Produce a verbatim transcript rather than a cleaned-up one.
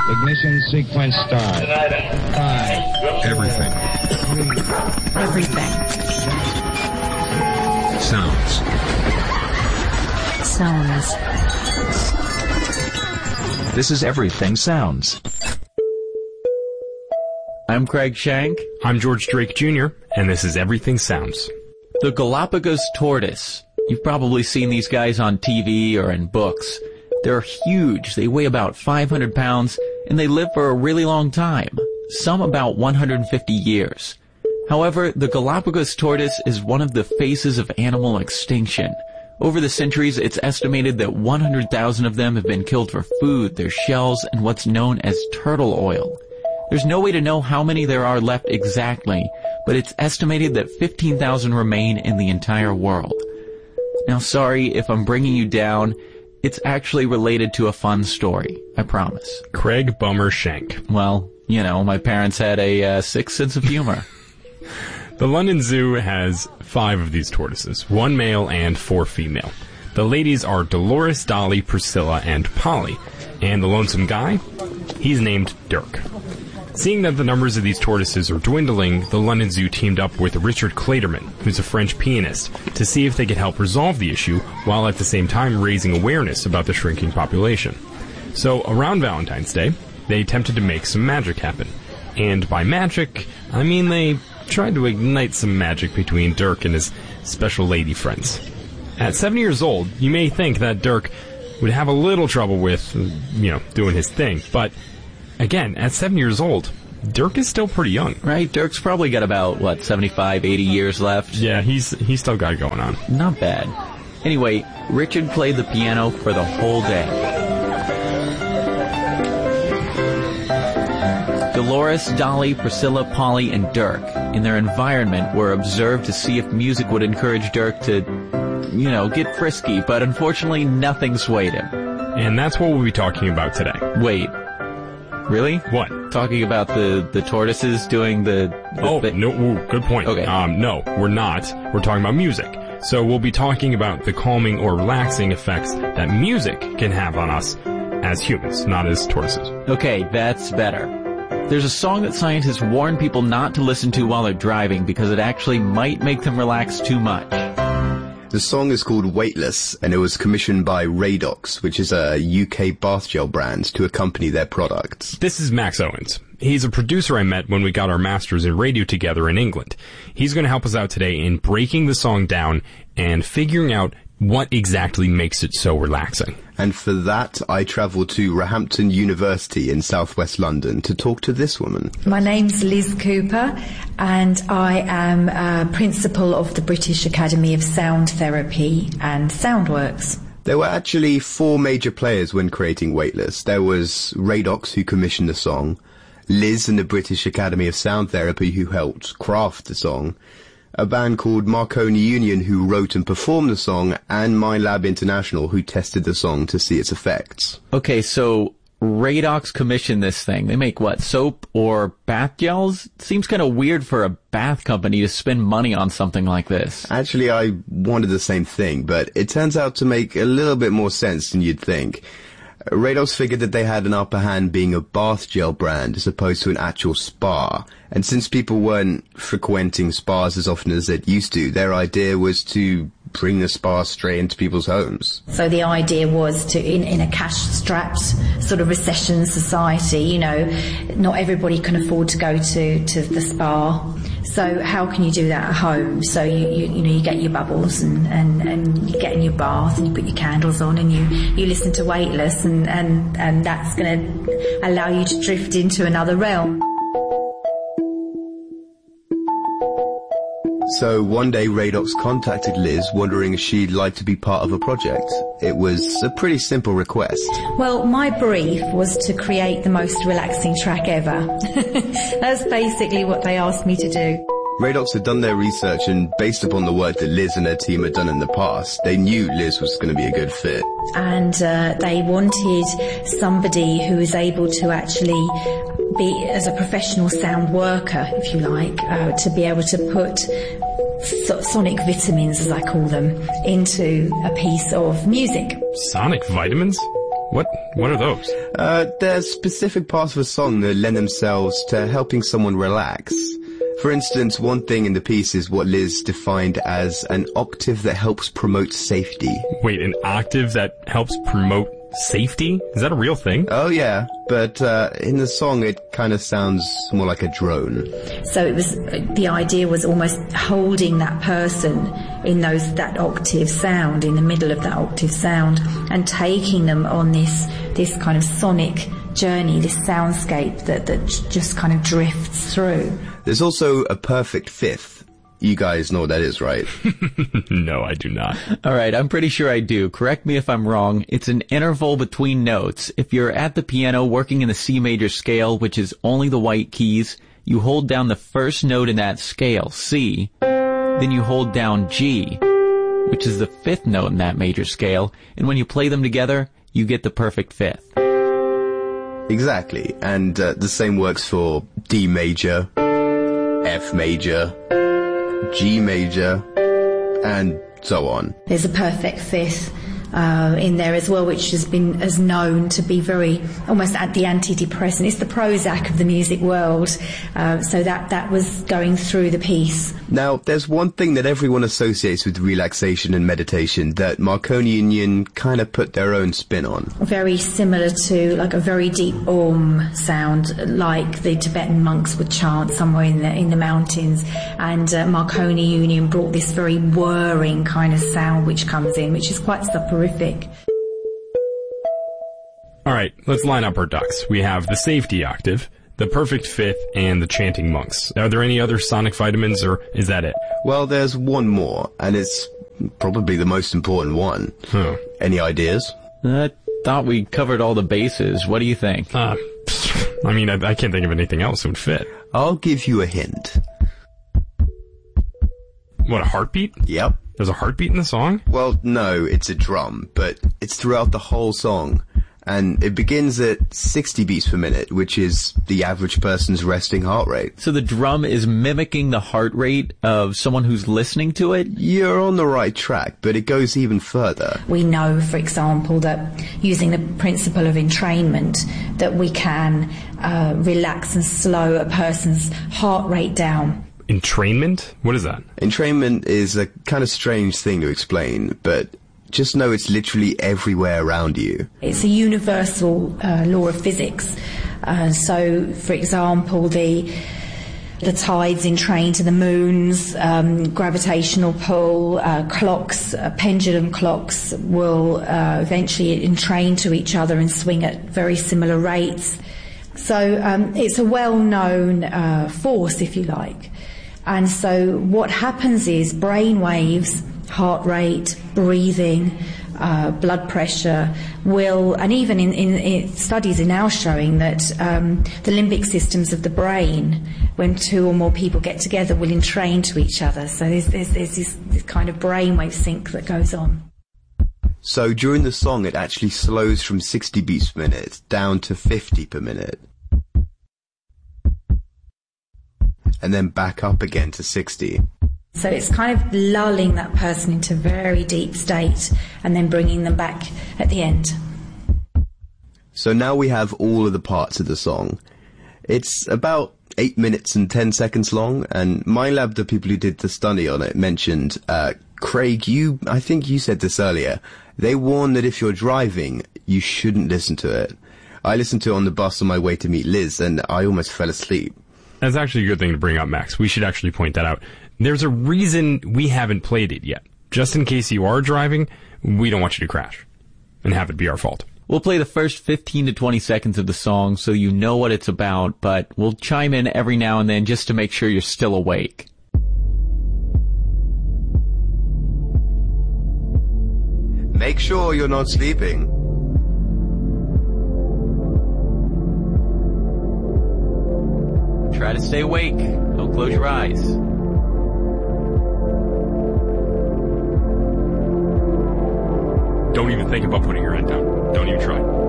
Ignition sequence start. Five. Everything. Three. Everything. Sounds. Sounds. This is Everything Sounds. I'm Craig Shank. I'm George Drake Junior, and this is Everything Sounds. The Galapagos tortoise. You've probably seen these guys on T V or in books. They're huge. They weigh about five hundred pounds, and they live for a really long time. Some about one hundred fifty years. However, the Galapagos tortoise is one of the faces of animal extinction. Over the centuries, it's estimated that one hundred thousand of them have been killed for food, their shells, and what's known as turtle oil. There's no way to know how many there are left exactly, but it's estimated that fifteen thousand remain in the entire world. Now, sorry if I'm bringing you down. It's actually related to a fun story, I promise. Craig Bummer Shank. Well, you know, my parents had a uh, sick sense of humor. The London Zoo has five of these tortoises, one male and four female. The ladies are Dolores, Dolly, Priscilla, and Polly. And the lonesome guy? He's named Dirk. Seeing that the numbers of these tortoises are dwindling, the London Zoo teamed up with Richard Clayderman, who's a French pianist, to see if they could help resolve the issue while at the same time raising awareness about the shrinking population. So around Valentine's Day, they attempted to make some magic happen. And by magic, I mean they tried to ignite some magic between Dirk and his special lady friends. At seven years old, you may think that Dirk would have a little trouble with, you know, doing his thing, but again, at seven years old, Dirk is still pretty young. Right? Dirk's probably got about, what, seventy-five, eighty years left? Yeah, he's he's still got it going on. Not bad. Anyway, Richard played the piano for the whole day. Dolores, Dolly, Priscilla, Polly, and Dirk, in their environment, were observed to see if music would encourage Dirk to, you know, get frisky, but unfortunately nothing swayed him. And that's what we'll be talking about today. Wait. Really? What? Talking about the, the tortoises doing the... the oh, th- no, ooh, good point. Okay. Um, no, we're not. We're talking about music. So we'll be talking about the calming or relaxing effects that music can have on us as humans, not as tortoises. Okay, that's better. There's a song that scientists warn people not to listen to while they're driving because it actually might make them relax too much. The song is called Weightless, and it was commissioned by Radox, which is a U K bath gel brand, to accompany their products. This is Max Owens. He's a producer I met when we got our masters in radio together in England. He's going to help us out today in breaking the song down and figuring out what exactly makes it so relaxing. And for that, I travelled to Roehampton University in southwest London to talk to this woman. My name's Liz Cooper, and I am a principal of the British Academy of Sound Therapy and Soundworks. There were actually four major players when creating Weightless. There was Radox, who commissioned the song, Liz and the British Academy of Sound Therapy, who helped craft the song, a band called Marconi Union, who wrote and performed the song, and MindLab International, who tested the song to see its effects. Okay, so Radox commissioned this thing. They make, what, soap or bath gels? Seems kind of weird for a bath company to spend money on something like this. Actually, I wanted the same thing, but it turns out to make a little bit more sense than you'd think. Radox figured that they had an upper hand being a bath gel brand as opposed to an actual spa. And since people weren't frequenting spas as often as they'd used to, their idea was to bring the spa straight into people's homes. So the idea was to, in, in a cash-strapped sort of recession society, you know, not everybody can afford to go to, to the spa. So how can you do that at home? So you, you, you know, you get your bubbles and, and, and you get in your bath and you put your candles on and you, you listen to Weightless, and, and, and that's going to allow you to drift into another realm. So one day Radox contacted Liz wondering if she'd like to be part of a project. It was a pretty simple request. Well, my brief was to create the most relaxing track ever. That's basically what they asked me to do. Radox had done their research, and based upon the work that Liz and her team had done in the past, they knew Liz was going to be a good fit. And uh, they wanted somebody who was able to actually be, as a professional sound worker, if you like, uh, to be able to put so- sonic vitamins, as I call them, into a piece of music. Sonic vitamins? What What are those? Uh, there's specific parts of a song that lend themselves to helping someone relax. For instance, one thing in the piece is what Liz defined as an octave that helps promote safety. Wait, an octave that helps promote safety? Is that a real thing? Oh yeah, but uh, in the song it kind of sounds more like a drone. So it was, the idea was almost holding that person in those, that octave sound, in the middle of that octave sound, and taking them on this, this kind of sonic journey, this soundscape that, that just kind of drifts through. There's also a perfect fifth. You guys know what that is, right? No, I do not. All right, I'm pretty sure I do. Correct me if I'm wrong. It's an interval between notes. If you're at the piano working in the C major scale, which is only the white keys, you hold down the first note in that scale, C. Then you hold down G, which is the fifth note in that major scale. And when you play them together, you get the perfect fifth. Exactly. And uh, the same works for D major, F major, G major, and so on. There's a perfect fifth uh, in there as well, which has been as known to be very almost at the antidepressant. It's the Prozac of the music world. Uh, so that that was going through the piece. Now, there's one thing that everyone associates with relaxation and meditation that Marconi Union kind of put their own spin on. Very similar to like a very deep Om sound, like the Tibetan monks would chant somewhere in the in the mountains. And uh, Marconi Union brought this very whirring kind of sound which comes in, which is quite soporific. All right, let's line up our ducks. We have the safety octave, the perfect fifth, and the chanting monks. Are there any other sonic vitamins, or is that it? Well, there's one more, and it's probably the most important one. Huh. Any ideas? I thought we covered all the bases. What do you think? Uh, I mean, I, I can't think of anything else that would fit. I'll give you a hint. What, a heartbeat? Yep. There's a heartbeat in the song? Well, no, it's a drum, but it's throughout the whole song. And it begins at sixty beats per minute, which is the average person's resting heart rate. So the drum is mimicking the heart rate of someone who's listening to it? You're on the right track, but it goes even further. We know, for example, that using the principle of entrainment, that we can uh, relax and slow a person's heart rate down. Entrainment? What is that? Entrainment is a kind of strange thing to explain, but just know it's literally everywhere around you. It's a universal uh, law of physics. Uh, so, for example, the the tides entrain to the moons, um, gravitational pull, uh, clocks, uh, pendulum clocks will uh, eventually entrain to each other and swing at very similar rates. So um, it's a well-known uh, force, if you like. And so what happens is brain waves, heart rate, breathing, uh, blood pressure will, and even in, in, in studies are now showing that um, the limbic systems of the brain, when two or more people get together, will entrain to each other. So there's, there's, there's this, this kind of brainwave sync that goes on. So during the song, it actually slows from sixty beats per minute down to fifty per minute. And then back up again to sixty. So it's kind of lulling that person into a very deep state and then bringing them back at the end. So now we have all of the parts of the song. It's about eight minutes and ten seconds long, and MindLab, the people who did the study on it, mentioned, uh, Craig, you, I think you said this earlier, they warn that if you're driving, you shouldn't listen to it. I listened to it on the bus on my way to meet Liz, and I almost fell asleep. That's actually a good thing to bring up, Max. We should actually point that out. There's a reason we haven't played it yet. Just in case you are driving, we don't want you to crash and have it be our fault. We'll play the first fifteen to twenty seconds of the song so you know what it's about, but we'll chime in every now and then just to make sure you're still awake. Make sure you're not sleeping. Try to stay awake. Don't close your eyes. Don't even think about putting your head down. Don't even try.